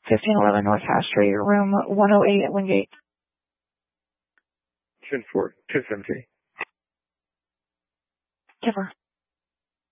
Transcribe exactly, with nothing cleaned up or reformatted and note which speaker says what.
Speaker 1: fifteen eleven North House Street, room one oh eight at Wingate.
Speaker 2: ten four, ten seventeen.
Speaker 1: Give her.